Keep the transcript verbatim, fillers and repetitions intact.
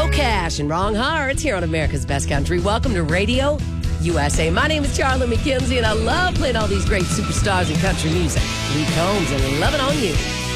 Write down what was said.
Joe Cash and Wrong Hearts here on America's Best Country. Welcome to Radio U S A. My name is Charlie McKenzie, and I love playing all these great superstars in country music. Luke Combs and Love It On You.